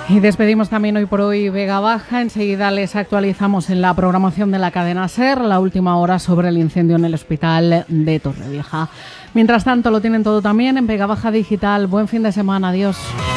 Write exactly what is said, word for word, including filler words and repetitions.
Y despedimos también hoy por hoy Vega Baja. Enseguida les actualizamos en la programación de la cadena SER la última hora sobre el incendio en el hospital de Torrevieja. Mientras tanto, lo tienen todo también en Vega Baja Digital. Buen fin de semana. Adiós.